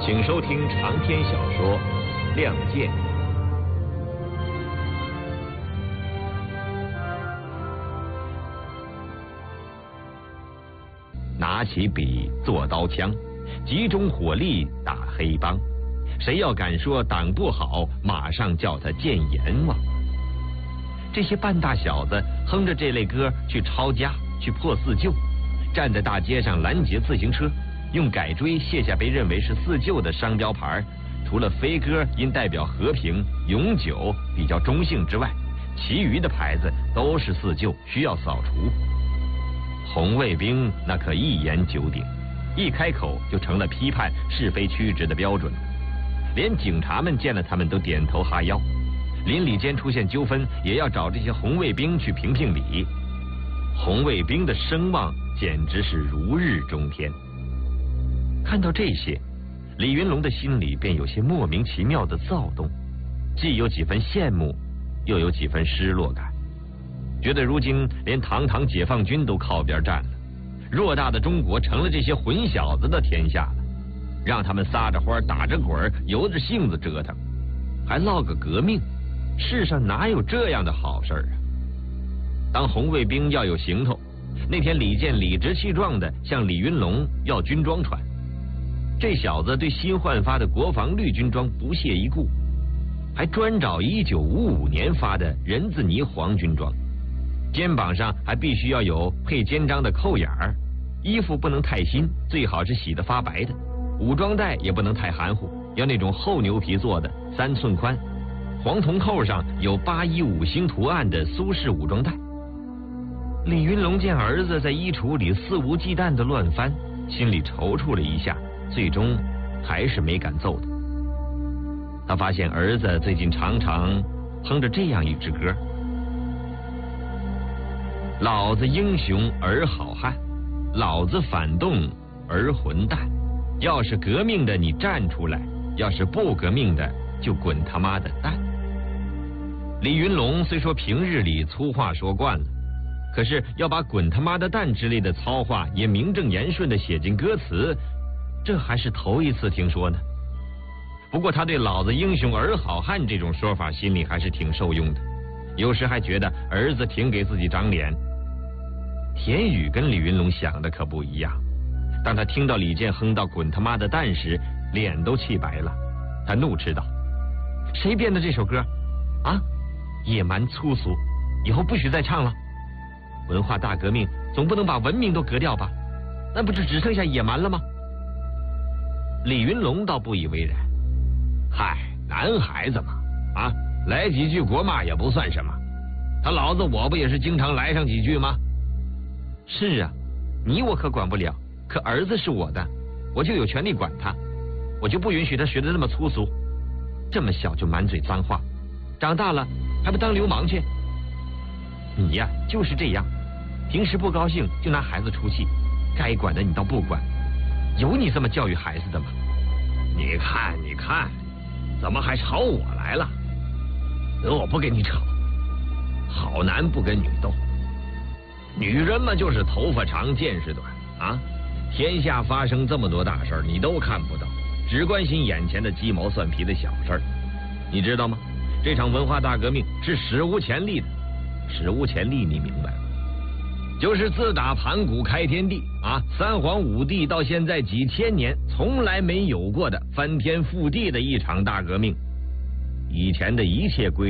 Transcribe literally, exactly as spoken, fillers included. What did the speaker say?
请收听长篇小说《亮剑》。拿起笔做刀枪，集中火力打黑帮。谁要敢说党不好，马上叫他见阎王。这些半大小子哼着这类歌去抄家，去破四旧，站在大街上拦截自行车，用改锥卸下被认为是四旧的商标牌。除了飞鸽因代表和平、永久比较中性之外，其余的牌子都是四旧，需要扫除。红卫兵那可一言九鼎，一开口就成了批判是非曲直的标准，连警察们见了他们都点头哈腰。邻里间出现纠纷，也要找这些红卫兵去评评理。红卫兵的声望简直是如日中天。看到这些，李云龙的心里便有些莫名其妙的躁动，既有几分羡慕，又有几分失落感，觉得如今连堂堂解放军都靠边站了，偌大的中国成了这些混小子的天下了，让他们撒着欢打着滚由着性子折腾，还闹个革命，世上哪有这样的好事啊？当红卫兵要有行头，那天李健理直气壮地向李云龙要军装穿，这小子对新焕发的国防绿军装不屑一顾，还专找一九五五年发的人字呢黄军装，肩膀上还必须要有配肩章的扣眼儿，衣服不能太新，最好是洗得发白的，武装带也不能太含糊，要那种厚牛皮做的，三寸宽，黄铜扣上有八一五星图案的苏式武装带。李云龙见儿子在衣橱里肆无忌惮的乱翻，心里踌躇了一下，最终还是没敢揍他。他发现儿子最近常常哼着这样一支歌：老子英雄儿好汉，老子反动儿混蛋，要是革命的你站出来，要是不革命的就滚他妈的蛋。李云龙虽说平日里粗话说惯了，可是要把滚他妈的蛋之类的糙话也名正言顺的写进歌词，这还是头一次听说呢。不过他对老子英雄儿好汉这种说法心里还是挺受用的，有时还觉得儿子挺给自己长脸。田宇跟李云龙想的可不一样，当他听到李健哼到滚他妈的蛋时，脸都气白了。他怒斥道：谁编的这首歌啊？野蛮粗俗，以后不许再唱了。文化大革命总不能把文明都革掉吧？那不就只剩下野蛮了吗？李云龙倒不以为然，嗨，男孩子嘛，啊，来几句国骂也不算什么，他老子我不也是经常来上几句吗？是啊，你我可管不了，可儿子是我的，我就有权利管他，我就不允许他学得那么粗俗，这么小就满嘴脏话，长大了还不当流氓去？你呀就是这样，平时不高兴就拿孩子出气，该管的你倒不管，有你这么教育孩子的吗？你看你看，怎么还朝我来了？得我不跟你吵，好男不跟女斗，女人嘛就是头发长见识短啊！天下发生这么多大事你都看不到，只关心眼前的鸡毛蒜皮的小事，你知道吗？这场文化大革命是史无前例的，史无前例你明白吗？就是自打盘古开天地啊，三皇五帝到现在几千年从来没有过的翻天覆地的一场大革命。以前的一切规